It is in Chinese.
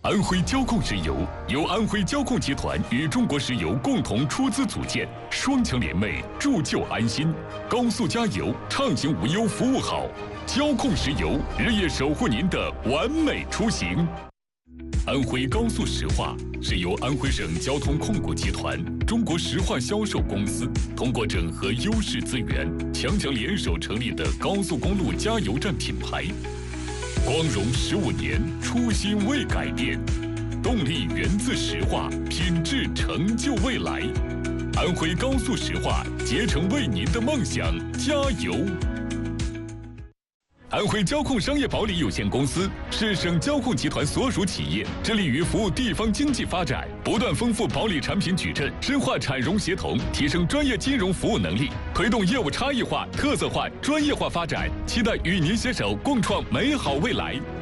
安徽交控石油由安徽交控集团与中国石油共同出资组建，双强联袂，铸就安心。高速加油，畅行无忧，服务好。交控石油日夜守护您的完美出行。安徽高速石化是由安徽省交通控股集团、中国石化销售公司通过整合优势资源，强强联手成立的高速公路加油站品牌。光荣15年，初心未改变，动力源自石化，品质成就未来。安徽高速石化，竭诚为您的梦想加油。安徽交控商业保理有限公司是省交控集团所属企业，致力于服务地方经济发展，不断丰富保理产品矩阵，深化产融协同，提升专业金融服务能力，推动业务差异化、特色化、专业化发展，期待与您携手共创美好未来。